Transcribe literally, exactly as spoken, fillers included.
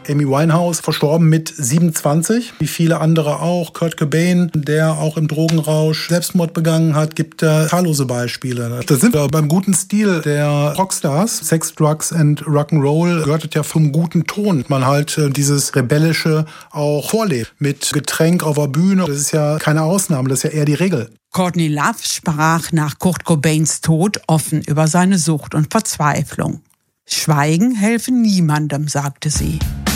Amy Winehouse, verstorben mit siebenundzwanzig, wie viele andere auch. Kurt Cobain, der auch im Drogenrausch Selbstmord begangen hat, gibt da zahllose Beispiele. Das sind wir beim guten Stil der Rockstars. Sex, Drugs and Rock'n'Roll gehört ja vom guten Ton. Man halt äh, dieses Rebellische auch vorlebt. Mit Getränk auf der Bühne. Das ist ja keine Ausnahme, das ist ja eher die Regel. Courtney Love sprach nach Kurt Cobains Tod offen über seine Sucht und Verzweiflung. Schweigen helfe niemandem, sagte sie.